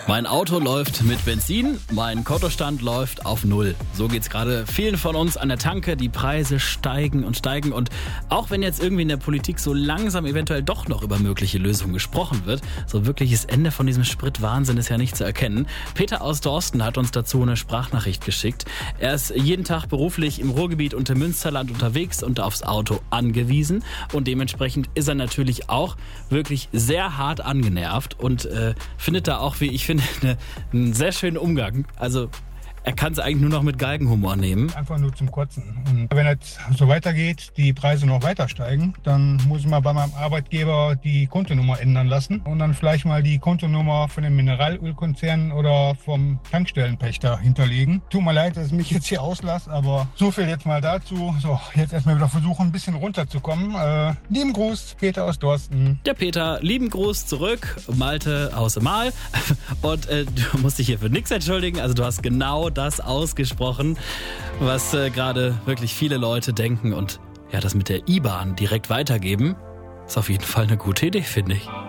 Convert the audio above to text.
Mein Auto läuft mit Benzin, mein Kontostand läuft auf Null. So geht's gerade vielen von uns an der Tanke. Die Preise steigen und steigen. Und auch wenn jetzt irgendwie in der Politik so langsam eventuell doch noch über mögliche Lösungen gesprochen wird, so wirkliches Ende von diesem Spritwahnsinn ist ja nicht zu erkennen. Peter aus Dorsten hat uns dazu eine Sprachnachricht geschickt. Er ist jeden Tag beruflich im Ruhrgebiet und im Münsterland unterwegs und aufs Auto angewiesen. Und dementsprechend ist er natürlich auch wirklich sehr hart angenervt und findet da auch, wie ich finde, einen sehr schönen Umgang. Also er kann es eigentlich nur noch mit Galgenhumor nehmen. Einfach nur zum Kotzen. Und wenn es so weitergeht, die Preise noch weiter steigen, dann muss ich mal bei meinem Arbeitgeber die Kontonummer ändern lassen und dann vielleicht mal die Kontonummer von dem Mineralölkonzern oder vom Tankstellenpächter hinterlegen. Tut mir leid, dass ich mich jetzt hier auslasse, aber so viel jetzt mal dazu. So, jetzt erstmal wieder versuchen, ein bisschen runterzukommen. Lieben Gruß, Peter aus Dorsten. Der Peter, lieben Gruß zurück, Malte aus Mal. Und du musst dich hier für nichts entschuldigen. Also du hast genau das ausgesprochen, was gerade wirklich viele Leute denken. Und ja, das mit der IBAN direkt weitergeben, ist auf jeden Fall eine gute Idee, finde ich.